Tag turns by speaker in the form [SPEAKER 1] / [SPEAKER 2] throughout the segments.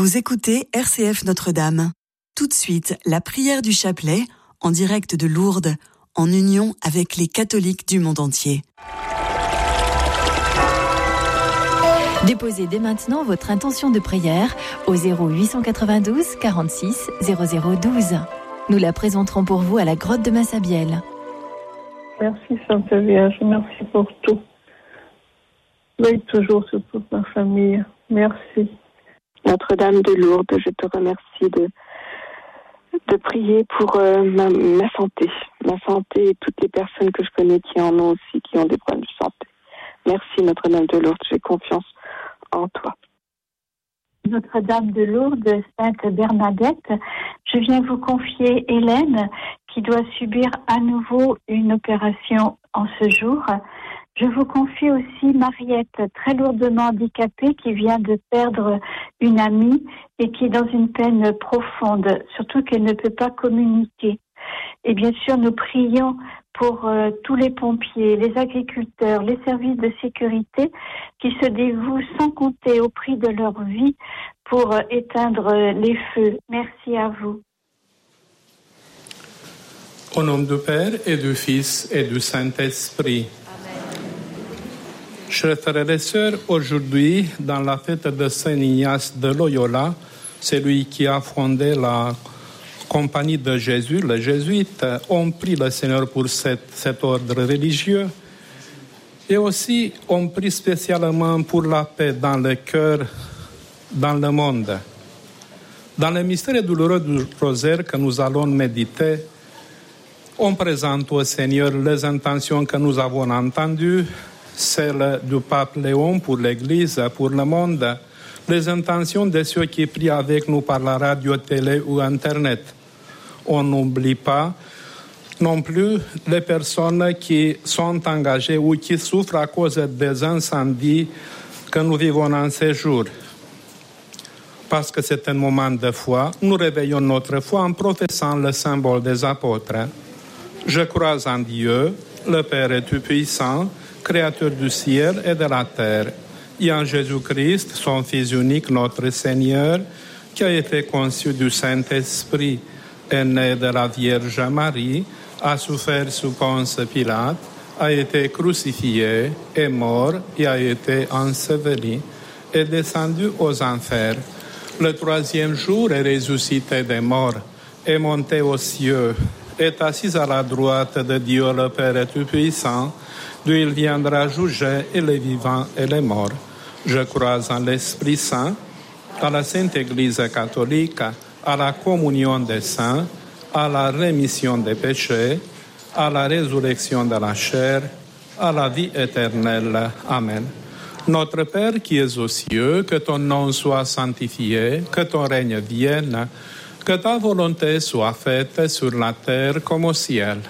[SPEAKER 1] Vous écoutez RCF Notre-Dame. Tout de suite, la prière du chapelet, en direct de Lourdes, en union avec les catholiques du monde entier.
[SPEAKER 2] Déposez dès maintenant votre intention de prière au 0892 46 0012. Nous la présenterons pour vous à la grotte de Massabielle.
[SPEAKER 3] Merci Sainte Vierge, merci pour tout. Veille toujours sur toute ma famille. Merci.
[SPEAKER 4] Notre-Dame de Lourdes, je te remercie de prier pour ma santé et toutes les personnes que je connais qui en ont aussi, qui ont des problèmes de santé. Merci Notre-Dame de Lourdes, j'ai confiance en toi.
[SPEAKER 5] Notre-Dame de Lourdes, Sainte Bernadette, je viens vous confier Hélène qui doit subir à nouveau une opération en ce jour. Je vous confie aussi Mariette, très lourdement handicapée, qui vient de perdre une amie et qui est dans une peine profonde, surtout qu'elle ne peut pas communiquer. Et bien sûr, nous prions pour tous les pompiers, les agriculteurs, les services de sécurité qui se dévouent sans compter au prix de leur vie pour éteindre les feux. Merci à vous.
[SPEAKER 6] Au nom du Père et du Fils et du Saint-Esprit. Chers frères et sœurs, aujourd'hui, dans la fête de Saint Ignace de Loyola, celui qui a fondé la Compagnie de Jésus, les jésuites, ont pris le Seigneur pour cet ordre religieux. Et aussi, on prie spécialement pour la paix dans le cœur, dans le monde. Dans le mystère douloureux du rosaire que nous allons méditer, on présente au Seigneur les intentions que nous avons entendues, celles du pape Léon pour l'Église, pour le monde, les intentions de ceux qui prient avec nous par la radio, télé ou Internet. On n'oublie pas non plus les personnes qui sont engagées ou qui souffrent à cause des incendies que nous vivons en ces jours. Parce que c'est un moment de foi, nous réveillons notre foi en professant le symbole des apôtres. Je crois en Dieu, le Père Tout-Puissant, Créateur du ciel et de la terre, et en Jésus-Christ, son Fils unique, notre Seigneur, qui a été conçu du Saint-Esprit, est né de la Vierge Marie, a souffert sous Ponce Pilate, a été crucifié, est mort et a été enseveli, est descendu aux enfers. Le troisième jour est ressuscité des morts, est monté aux cieux, est assis à la droite de Dieu le Père Tout-Puissant, d'où il viendra juger et les vivants et les morts. Je crois en l'Esprit Saint, à la Sainte Église catholique, à la communion des saints, à la rémission des péchés, à la résurrection de la chair, à la vie éternelle. Amen. Notre Père qui es aux cieux, que ton nom soit sanctifié, que ton règne vienne, que ta volonté soit faite sur la terre comme au ciel.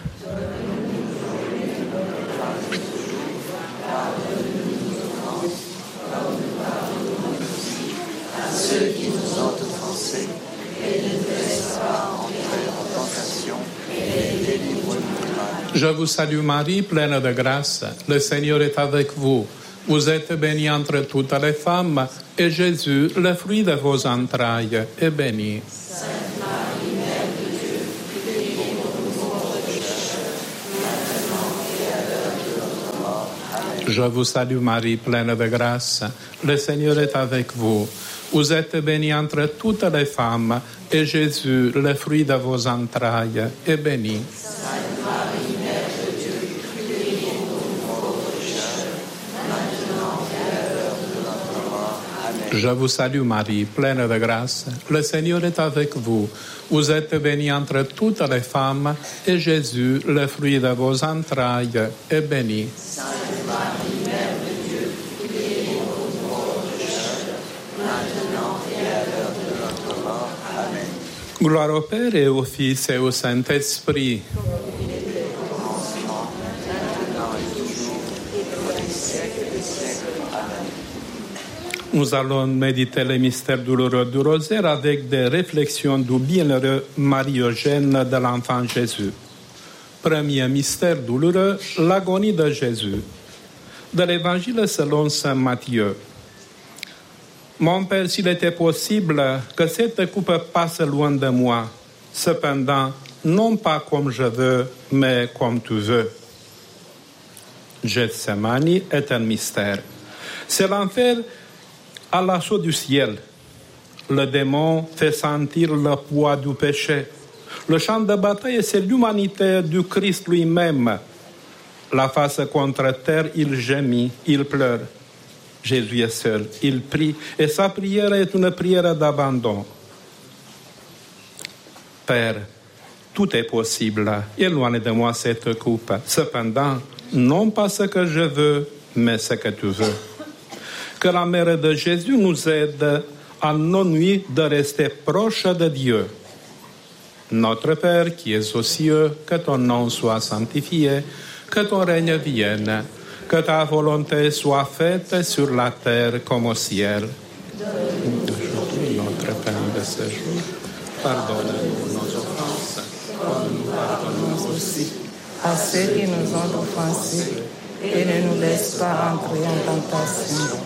[SPEAKER 6] Je vous salue Marie, pleine de grâce. Le Seigneur est avec vous. Vous êtes bénie entre toutes les femmes, et Jésus, le fruit de vos entrailles, est béni.
[SPEAKER 7] Sainte Marie, Mère de Dieu, priez pour nous pauvres pécheurs, maintenant et à l'heure de notre mort. Amen.
[SPEAKER 6] Je vous salue Marie, pleine de grâce. Le Seigneur est avec vous. Vous êtes bénie entre toutes les femmes, et Jésus, le fruit de vos entrailles, est béni.
[SPEAKER 7] Sainte Marie, Mère de Dieu, priez pour nous pauvres pécheurs, maintenant et à l'heure de notre mort. Amen.
[SPEAKER 6] Je vous salue Marie, pleine de grâce. Le Seigneur est avec vous. Vous êtes bénie entre toutes les femmes, et Jésus, le fruit de vos entrailles, est béni.
[SPEAKER 7] Sainte Marie, Mère de Dieu, priez pour nous pauvres pécheurs, maintenant et à l'heure de notre mort. Amen.
[SPEAKER 6] Gloire au Père et au Fils et au Saint-Esprit. Nous allons méditer les mystères douloureux du rosaire avec des réflexions du bienheureux Marie-Eugène de l'enfant Jésus. Premier mystère douloureux, l'agonie de Jésus. De l'Évangile selon saint Matthieu. Mon Père, s'il était possible que cette coupe passe loin de moi, cependant, non pas comme je veux, mais comme tu veux. Gethsemane est un mystère. C'est l'enfer à l'assaut du ciel. Le démon fait sentir le poids du péché. Le champ de bataille, c'est l'humanité du Christ lui-même. La face contre terre, il gémit, il pleure. Jésus est seul, il prie, et sa prière est une prière d'abandon. Père, tout est possible. Éloigne de moi cette coupe. Cependant, non pas ce que je veux, mais ce que tu veux. Que la mère de Jésus nous aide à nos nuits de rester proches de Dieu. Notre Père qui es aux cieux, que ton nom soit sanctifié, que ton règne vienne, que ta volonté soit faite sur la terre comme au ciel. Aujourd'hui, notre pain de ce jour, pardonne-nous nos offenses, comme nous pardonnons aussi
[SPEAKER 8] à ceux qui nous ont offensés, et ne nous laisse pas entrer en tentation.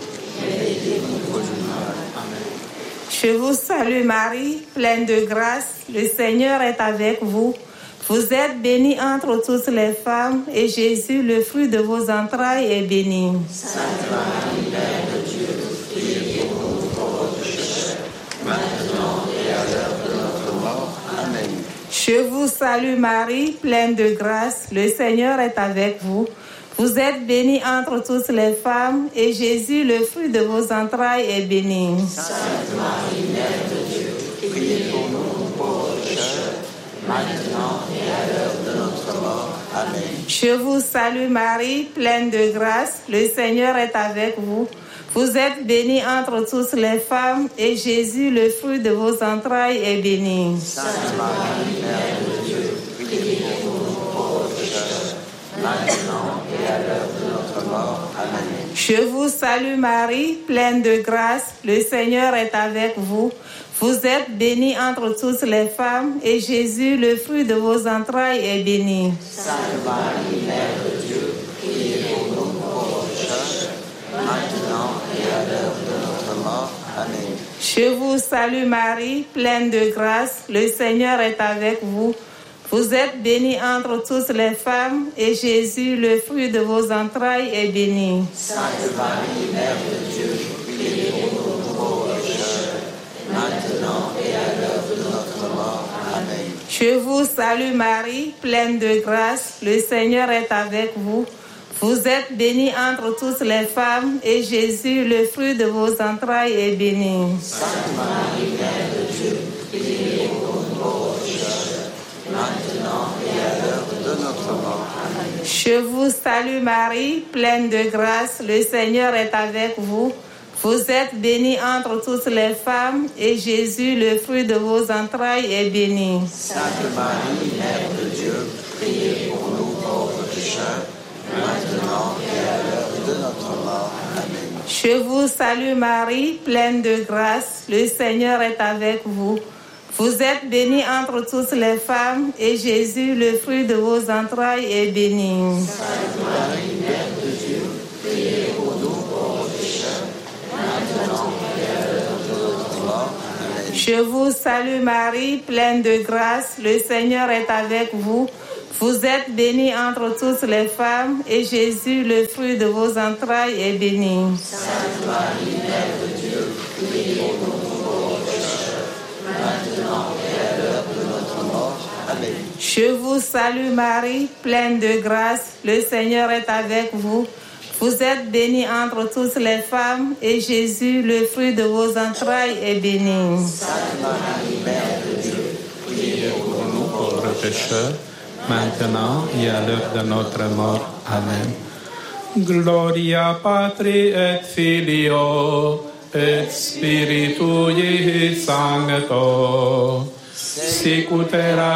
[SPEAKER 8] Je vous salue Marie, pleine de grâce, le Seigneur est avec vous. Vous êtes bénie entre toutes les femmes, et Jésus, le fruit de vos entrailles, est béni.
[SPEAKER 7] Sainte Marie, Mère de Dieu, priez pour nous pauvres pécheurs, maintenant et à l'heure de notre mort. Amen.
[SPEAKER 8] Je vous salue Marie, pleine de grâce, le Seigneur est avec vous. Vous êtes bénie entre toutes les femmes, et Jésus, le fruit de vos entrailles, est béni.
[SPEAKER 7] Sainte Marie, Mère de Dieu, priez pour nous pauvres pécheurs, maintenant et à l'heure de notre mort. Amen.
[SPEAKER 8] Je vous salue Marie, pleine de grâce, le Seigneur est avec vous. Vous êtes bénie entre toutes les femmes, et Jésus, le fruit de vos entrailles, est béni.
[SPEAKER 7] Sainte Marie, Mère de Dieu, priez pour nous pauvres pécheurs, maintenant et à l'heure de notre mort. Amen.
[SPEAKER 8] Je vous salue Marie, pleine de grâce, le Seigneur est avec vous. Vous êtes bénie entre toutes les femmes, et Jésus, le fruit de vos entrailles, est béni.
[SPEAKER 7] Sainte Marie, Mère de Dieu, priez pour nous pauvres pécheurs, maintenant et à l'heure de notre mort. Amen.
[SPEAKER 8] Je vous salue Marie, pleine de grâce, le Seigneur est avec vous. Vous êtes bénie entre toutes les femmes, et Jésus, le fruit de vos entrailles, est béni.
[SPEAKER 7] Sainte Marie, Mère de Dieu, priez pour nous pauvres pécheurs, maintenant et à l'heure de notre mort. Amen.
[SPEAKER 8] Je vous salue Marie, pleine de grâce, le Seigneur est avec vous. Vous êtes bénie entre toutes les femmes, et Jésus, le fruit de vos entrailles, est béni.
[SPEAKER 7] Sainte Marie, Mère de Dieu, priez pour nous pauvres pécheurs, maintenant et à l'heure de notre mort. Amen.
[SPEAKER 8] Je vous salue Marie, pleine de grâce, le Seigneur est avec vous. Vous êtes bénie entre toutes les femmes, et Jésus, le fruit de vos entrailles, est béni.
[SPEAKER 7] Sainte Marie, Mère de Dieu, priez pour nous pauvres pécheurs, maintenant et à l'heure de notre mort. Amen.
[SPEAKER 8] Je vous salue Marie, pleine de grâce, le Seigneur est avec vous. Vous êtes bénie entre toutes les femmes, et Jésus, le fruit de vos entrailles, est béni.
[SPEAKER 7] Sainte Marie, Mère de Dieu, priez pour nous pauvres pécheurs, maintenant et à l'heure de notre mort. Amen.
[SPEAKER 8] Je vous salue Marie, pleine de grâce, le Seigneur est avec vous. Vous êtes bénie entre toutes les femmes, et Jésus, le fruit de vos entrailles, est béni.
[SPEAKER 7] Sainte Marie, Mère de Dieu, priez pour nous pauvres pécheurs, maintenant et à l'heure de notre mort. Amen.
[SPEAKER 8] Je vous salue Marie, pleine de grâce, le Seigneur est avec vous. Vous êtes bénie entre toutes les femmes, et Jésus, le fruit de vos entrailles, est béni.
[SPEAKER 7] Sainte Marie, Mère de Dieu, priez pour nous pauvres
[SPEAKER 6] pécheurs, maintenant et à l'heure de notre mort. Amen. Gloria Patri et Filio et Spiritui Sancto, sic ut erat